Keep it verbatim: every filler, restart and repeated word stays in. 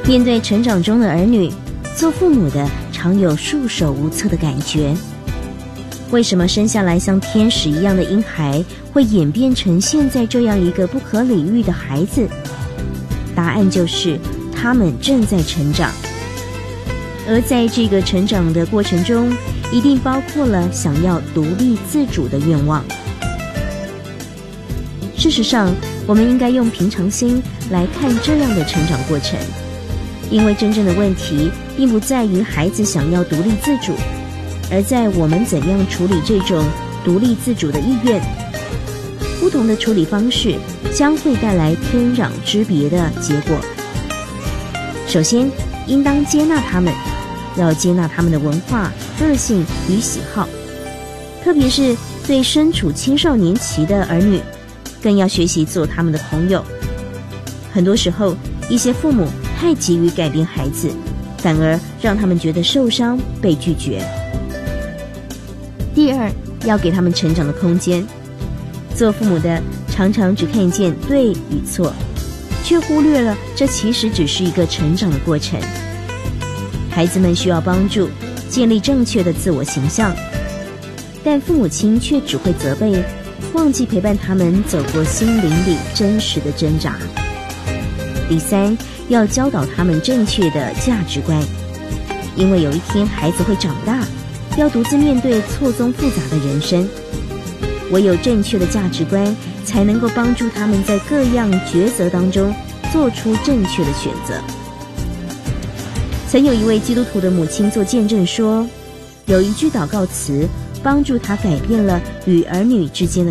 面对成长中的儿女，做父母的常有束手无策的感觉。为什么生下来像天使一样的婴孩会演变成现在这样一个不可理喻的孩子？答案就是他们正在成长，而在这个成长的过程中，一定包括了想要独立自主的愿望。事实上，我们应该用平常心来看这样的成长过程，因为真正的问题并不在于孩子想要独立自主，而在我们怎样处理这种独立自主的意愿。不同的处理方式将会带来天壤之别的结果。首先，应当接纳他们，要接纳他们的文化、个性与喜好，特别是对身处青少年期的儿女，更要学习做他们的朋友。很多时候，一些父母太急于改变孩子，反而让他们觉得受伤、被拒绝。第二，要给他们成长的空间。做父母的常常只看见对与错，却忽略了这其实只是一个成长的过程。孩子们需要帮助，建立正确的自我形象，但父母亲却只会责备，忘记陪伴他们走过心灵里真实的挣扎。第三，要教导他们正确的价值观，因为有一天孩子会长大，要独自面对错综复杂的人生。唯有正确的价值观，才能够帮助他们在各样抉择当中做出正确的选择。曾有一位基督徒的母亲做见证说，有一句祷告词帮助她改变了与儿女之间的